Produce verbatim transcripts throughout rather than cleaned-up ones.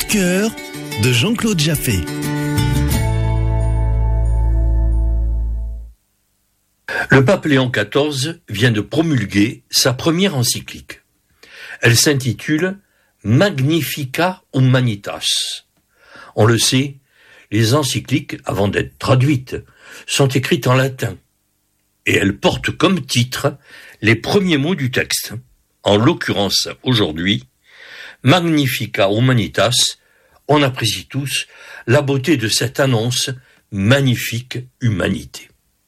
cœur de Jean-Claude Jaffé. Le pape Léon quatorze vient de promulguer sa première encyclique. Elle s'intitule Magnificat Humanitas. On le sait, les encycliques, avant d'être traduites, sont écrites en latin. Et elles portent comme titre les premiers mots du texte. En l'occurrence, aujourd'hui, Magnificat Humanitas, on apprécie tous la beauté de cette annonce magnifique humanité.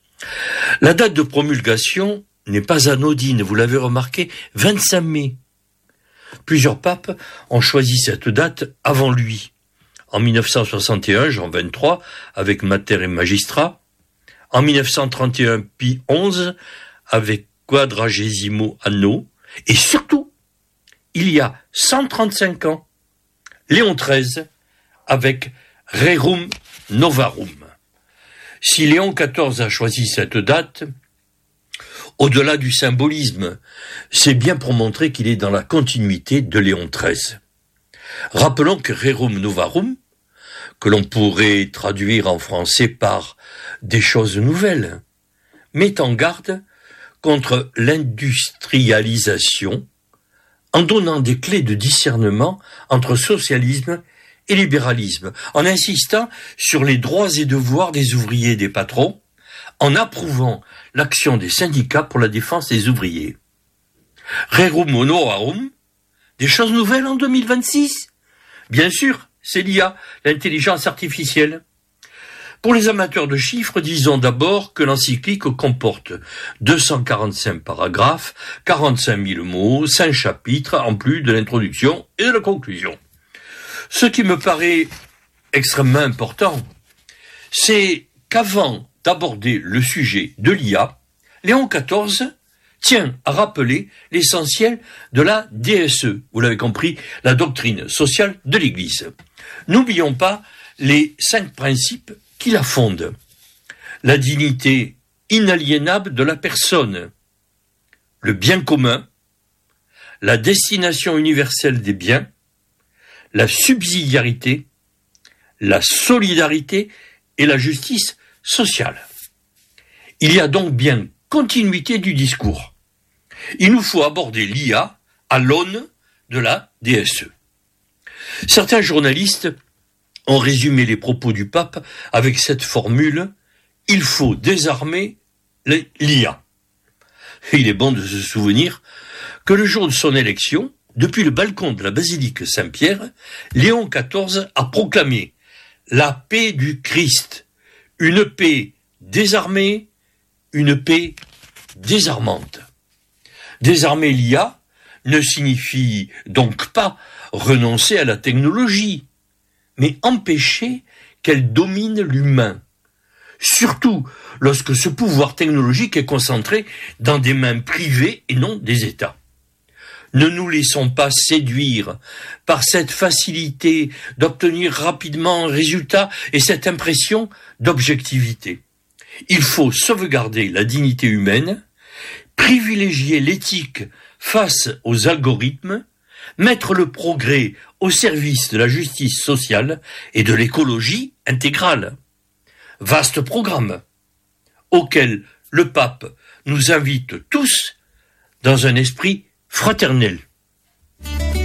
La date de promulgation n'est pas anodine, vous l'avez remarqué, vingt-cinq mai. Plusieurs papes ont choisi cette date avant lui. En mille neuf cent soixante et un, Jean vingt-trois, avec Mater et Magistra. En mille neuf cent trente et un, Pie onze, avec Quadragesimo Anno. Et surtout, il y a cent trente-cinq ans, Léon treize, avec Rerum Novarum. Si Léon quatorze a choisi cette date, au-delà du symbolisme, c'est bien pour montrer qu'il est dans la continuité de Léon treize. Rappelons que Rerum Novarum, que l'on pourrait traduire en français par des choses nouvelles, met en garde contre l'industrialisation en donnant des clés de discernement entre socialisme et libéralisme, en insistant sur les droits et devoirs des ouvriers et des patrons, en approuvant l'action des syndicats pour la défense des ouvriers. Rerum Honorarum, des choses nouvelles en deux mille vingt-six? Bien sûr, c'est l'I A, l'intelligence artificielle. Pour les amateurs de chiffres, disons d'abord que l'encyclique comporte deux cent quarante-cinq paragraphes, quarante-cinq mille mots, cinq chapitres, en plus de l'introduction et de la conclusion. Ce qui me paraît extrêmement important, c'est qu'avant d'aborder le sujet de l'I A, Léon quatorze tient à rappeler l'essentiel de la D S E, vous l'avez compris, la doctrine sociale de l'Église. N'oublions pas les cinq principes qui la fondent. La dignité inaliénable de la personne, le bien commun, la destination universelle des biens, la subsidiarité, la solidarité et la justice sociale. Il y a donc bien continuité du discours. Il nous faut aborder l'I A à l'aune de la D S E. Certains journalistes ont résumé les propos du pape avec cette formule « Il faut désarmer l'I A ». Il est bon de se souvenir que le jour de son élection, depuis le balcon de la basilique Saint-Pierre, Léon quatorze a proclamé la paix du Christ, une paix désarmée, une paix désarmante. Désarmer l'I A ne signifie donc pas renoncer à la technologie, mais empêcher qu'elle domine l'humain. Surtout lorsque ce pouvoir technologique est concentré dans des mains privées et non des États. Ne nous laissons pas séduire par cette facilité d'obtenir rapidement un résultat et cette impression d'objectivité. Il faut sauvegarder la dignité humaine, privilégier l'éthique face aux algorithmes, mettre le progrès au service de la justice sociale et de l'écologie intégrale. Vaste programme auquel le pape nous invite tous dans un esprit fraternel.